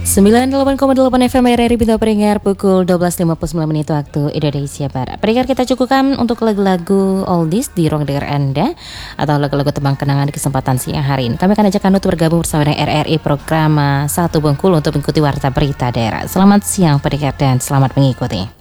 98,8 FM RRI Bintang Pendengar pukul 12.59 menit waktu Indonesia Barat. Pendengar, kita cukupkan untuk lagu-lagu oldies di ruang dengar Anda atau lagu-lagu tembang kenangan di kesempatan siang hari ini. Kami akan ajak Anda untuk bergabung bersama dengan RRI program 1 Bengkulu untuk mengikuti warta berita daerah. Selamat siang pendengar dan selamat mengikuti.